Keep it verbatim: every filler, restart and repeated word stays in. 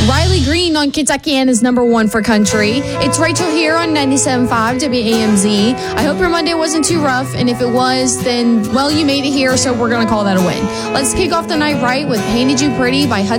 Riley Green on Kentuckiana is number one for country. It's Rachel here on ninety-seven point five W A M Z. I hope your Monday wasn't too rough, and if it was, then, well, you made it here, so we're going to call that a win. Let's kick off the night right with Painted You Pretty by Hudson